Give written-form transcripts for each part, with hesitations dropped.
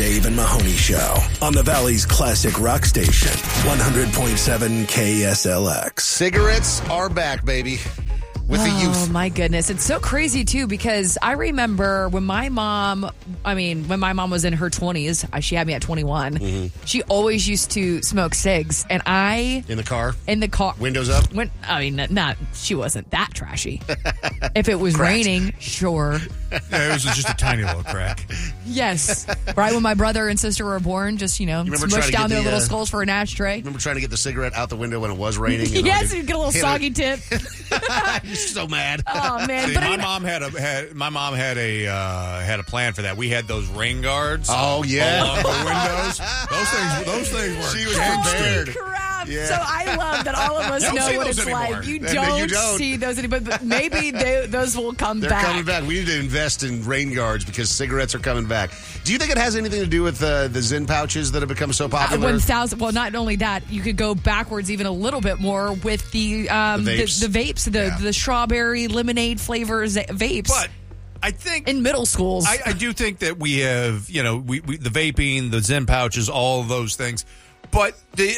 Dave and Mahoney Show on the Valley's classic rock station, 100.7 KSLX. Cigarettes are back, baby. With the youth. Oh, my goodness. It's so crazy, too, because I remember when my mom was in her 20s, she had me at 21, she always used to smoke cigs, and In the car? Windows up? She wasn't that trashy. If it was raining, sure. Yeah, it was just a tiny little crack. Yes. Right when my brother and sister were born, just, smushed down their little skulls for an ashtray. Remember trying to get the cigarette out the window when it was raining? Yes, you get a little soggy tip. You're so mad. Oh man! See, my mom had a plan for that. We had those rain guards. Oh yeah, along the windows. Those things were. She was prepared. Crap! Yeah. So I love that all of us know what it's anymore. like. You don't see those anymore, but maybe those will come back. They're coming back. We need to invest in rain guards because cigarettes are coming back. Do you think it has anything to do with the Zyn pouches that have become so popular? 1,000. Well, not only that, you could go backwards even a little bit more with the vapes, the strawberry lemonade flavors vapes. But I think in middle schools, I do think that we have, we the vaping, the Zyn pouches, all of those things. But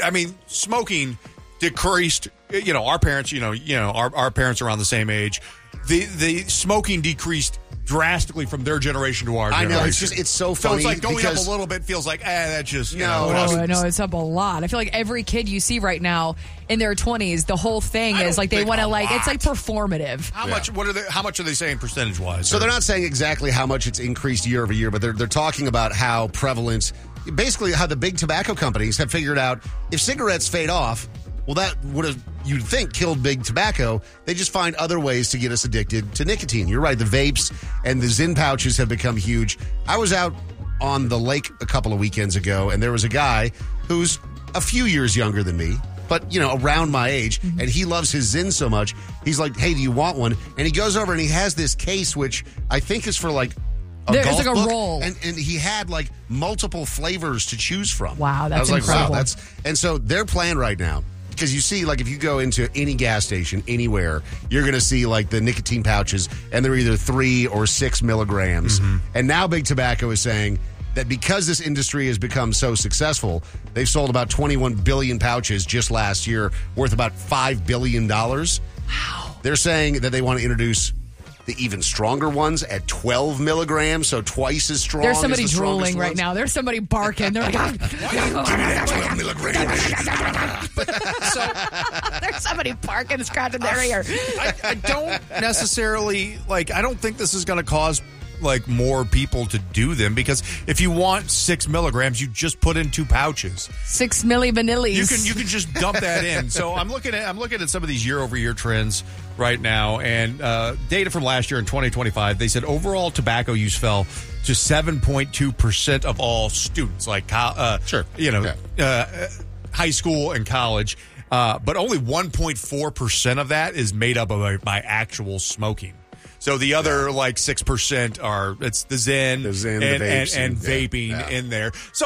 smoking decreased. Our parents, our parents are around the same age. The smoking decreased drastically from their generation to our generation. I know, it's so funny. So it's like going up a little bit feels like, that's just, I know, it's up a lot. I feel like every kid you see right now in their 20s, the whole thing is like they want to it's like performative. How much are they saying percentage-wise? So they're not saying exactly how much it's increased year over year, but they're talking about how prevalent, basically how the big tobacco companies have figured out if cigarettes fade off, well, that would have, you'd think, killed big tobacco. They just find other ways to get us addicted to nicotine. You're right. The vapes and the Zyn pouches have become huge. I was out on the lake a couple of weekends ago, and there was a guy who's a few years younger than me, but, around my age, and he loves his Zyn so much. He's like, hey, do you want one? And he goes over and he has this case, which I think is for like There's golf like a book, roll. and he had like multiple flavors to choose from. Wow, that's I was like, incredible. wow, and so their plan right now, because you see, like, if you go into any gas station anywhere, you're going to see, like, the nicotine pouches, and they're either 3 or 6 milligrams. And now Big Tobacco is saying that because this industry has become so successful, they've sold about 21 billion pouches just last year, worth about $5 billion. Wow. They're saying that they want to introduce the even stronger ones at 12 milligrams, so twice as strong. There's somebody as the drooling right ones. now. There's somebody barking. They're like, give me that 12 milligrams. So there's somebody barking and scratching their ear. I don't necessarily, I don't think this is going to cause more people to do them, because if you want 6 milligrams, you just put in 2 pouches. 6 milli vanillis. You can just dump that in. So I'm looking at some of these year-over-year trends right now, and data from last year in 2025, they said overall tobacco use fell to 7.2% of all students, high school and college, but only 1.4% of that is made up by actual smoking. So the other 6% it's the Zyn, the vapes, and vaping in there. So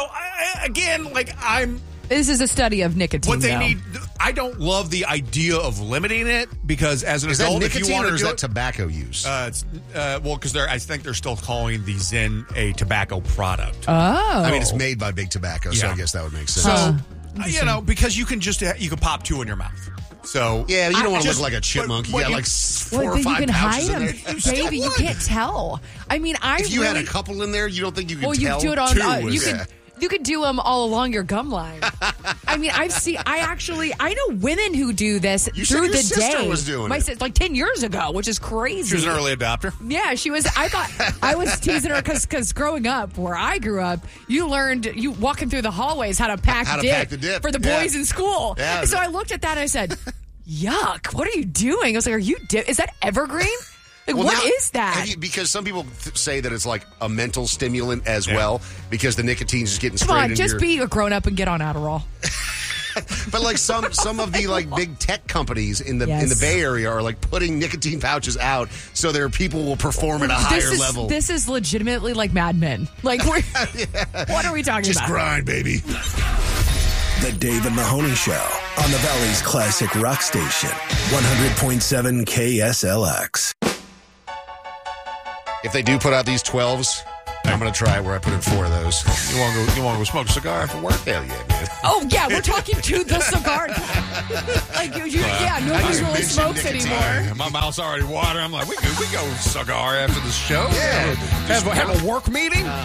This is a study of nicotine. What they need, I don't love the idea of limiting it, because as an adult, is that nicotine, if you want to or is do that tobacco use? Because I think they're still calling the Zyn a tobacco product. Oh, I mean, it's made by Big Tobacco, so Yeah. I guess that would make sense. So because you can pop 2 in your mouth. So yeah, you don't want to look like a chipmunk. You got 4 or 5 you can pouches hide in them, there. baby. You can't tell. I mean, If you had a couple in there, you don't think you could tell? you do it on. 2 You could do them all along your gum line. I mean, I know women who do this You through said your the sister day. was doing My it. sister, 10 years ago, which is crazy. she was an early adopter. Yeah, she was. I was teasing her because growing up, where I grew up, you walking through the hallways how to pack the dip for the boys in school. Yeah. And so I looked at that and I said, yuck, what are you doing? I was like, is that evergreen? What is that? Because some people say that it's like a mental stimulant as well, because the nicotine's just getting straight Come on, into just be a grown up and get on Adderall. But some of the big tech companies in the Bay Area are putting nicotine pouches out so their people will perform at a higher level. This is legitimately like Mad Men. What are we talking just about? grind, baby. The Dave and Mahoney Show on the Valley's classic rock station, 100.7 KSLX. If they do put out these 12s, I'm going to try it where I put in 4 of those. You want to go smoke a cigar after work? Hell yeah, man. Oh, yeah, we're talking to the cigar guy. Like, nobody really smokes anymore. My mouth's already watering. I'm like, we go cigar after the show. Yeah. Have a work meeting?